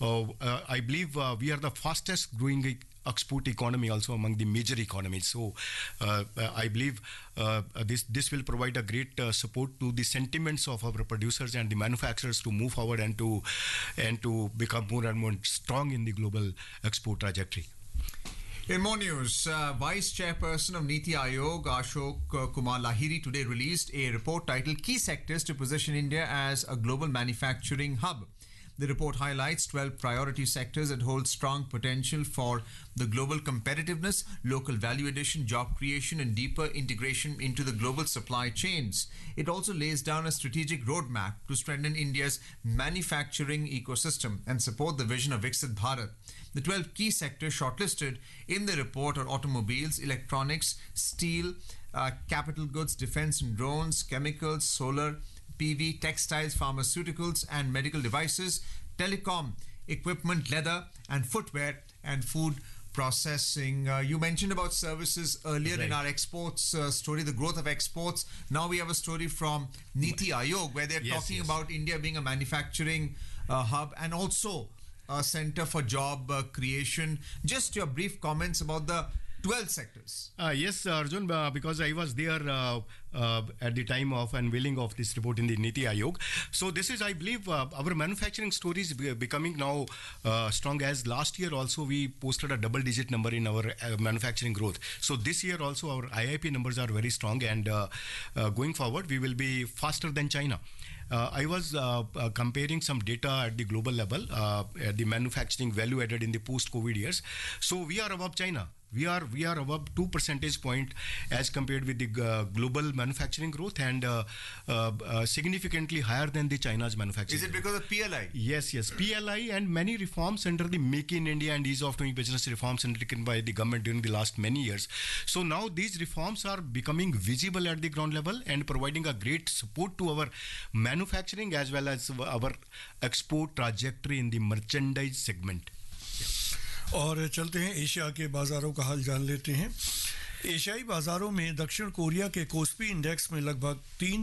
I believe we are the fastest growing export economy also among the major economies. So I believe this will provide a great support to the sentiments of our producers and the manufacturers to move forward and to become more and more strong in the global export trajectory. In more news, Vice Chairperson of Niti Aayog, Ashok Kumar Lahiri, today released a report titled Key Sectors to Position India as a Global Manufacturing Hub. The report highlights 12 priority sectors that hold strong potential for the global competitiveness, local value addition, job creation, and deeper integration into the global supply chains. It also lays down a strategic roadmap to strengthen India's manufacturing ecosystem and support the vision of Viksit Bharat. The 12 key sectors shortlisted in the report are automobiles, electronics, steel, capital goods, defense and drones, chemicals, solar, PV, textiles, pharmaceuticals and medical devices, telecom, equipment, leather and footwear, and food processing. You mentioned about services earlier in our exports story, the growth of exports. Now we have a story from Niti Aayog where they're talking about India being a manufacturing hub and also a center for job creation. Just your brief comments about the 12 sectors. Yes, Arjun, because I was there at the time of unveiling of this report in the Niti Aayog. So this is, I believe, our manufacturing story is becoming now strong. As last year also we posted a double-digit number in our manufacturing growth. So this year also our IIP numbers are very strong, and going forward we will be faster than China. I was comparing some data at the global level, at the manufacturing value added in the post-COVID years. So we are above China. We are above 2 percentage point as compared with the global manufacturing growth, and significantly higher than the China's manufacturing. Is it because of PLI? Yes. PLI and many reforms under the Make in India and Ease of Doing Business reforms undertaken by the government during the last many years. So now these reforms are becoming visible at the ground level and providing a great support to our manufacturing as well as our export trajectory in the merchandise segment. और चलते हैं Asia के बाज़ारों का हाल जान लेते हैं। एशियाई बाज़ारों में दक्षिण कोरिया के कोस्पी इंडेक्स में लगभग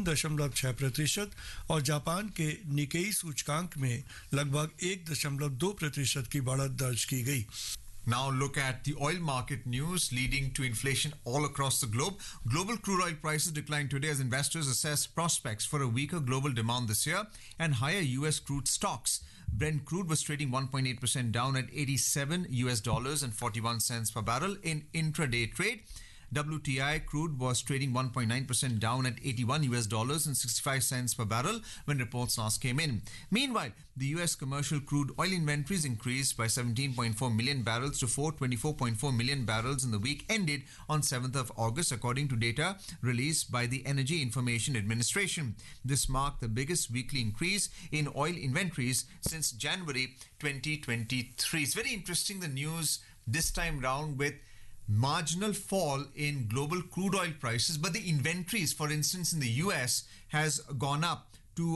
3.6% और जापान के निकेई सूचकांक में लगभग 1.2% की बढ़त दर्ज की गई। Now look at the oil market news leading to inflation all across the globe. Global crude oil prices declined today as investors assess prospects for a weaker global demand this year and higher US crude stocks. Brent crude was trading 1.8% down at $87 and 41 cents per barrel in intraday trade. WTI crude was trading 1.9% down at $81 and 65 cents per barrel when reports last came in. Meanwhile, the US commercial crude oil inventories increased by 17.4 million barrels to 424.4 million barrels in the week ended on 7th of August, according to data released by the Energy Information Administration. This marked the biggest weekly increase in oil inventories since January 2023. It's very interesting, the news this time round, with marginal fall in global crude oil prices, but the inventories, for instance, in the US has gone up to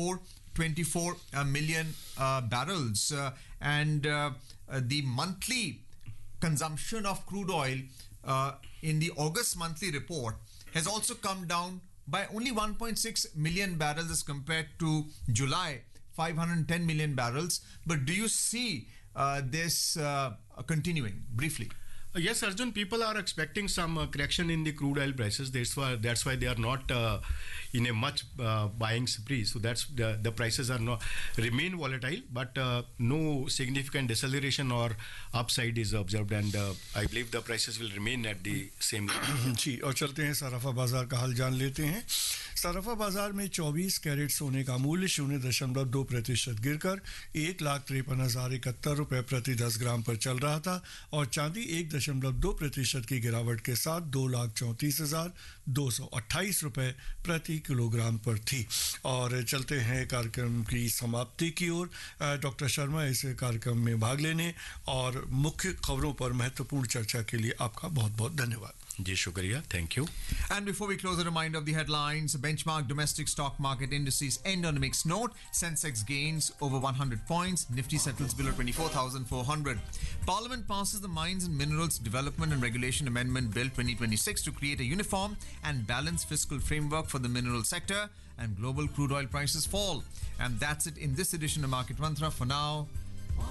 424 million barrels, and the monthly consumption of crude oil in the August monthly report has also come down by only 1.6 million barrels as compared to July, 510 million barrels. But do you see this continuing? Briefly. Yes, Arjun, people are expecting some correction in the crude oil prices. That's why they are not in a much buying spree. So that's the prices are not remain volatile, but no significant deceleration or upside is observed, and I believe the prices will remain at the same level. जी, और चलते हैं सराफा बाजार का हाल जान लेते हैं। सराफा बाजार में 24 कैरेट सोने का मूल्य 0.2% गिरकर 1,53,071 रुपए प्रति 10 ग्राम पर चल रहा था और चांदी 1.2% की गिरावट के साथ 2,34,228 रुपए प्रति किलोग्राम पर थी। और चलते हैं कार्यक्रम की समाप्ति की ओर। डॉक्टर शर्मा इस कार्यक्रम में भाग लेने और मुख्य खबरों पर महत्वपूर्ण चर्चा के लिए आपका बहुत-बहुत धन्यवाद। जी शुक्रिया, thank you. And before we close, a reminder of the headlines. Benchmark domestic stock market indices end on a mixed note. Sensex gains over 100 points. Nifty settles below 24,400. Parliament passes the Mines and Minerals Development and Regulation Amendment Bill 2026 to create a uniform and balanced fiscal framework for the mineral sector, and global crude oil prices fall. And that's it in this edition of Market Mantra. For now,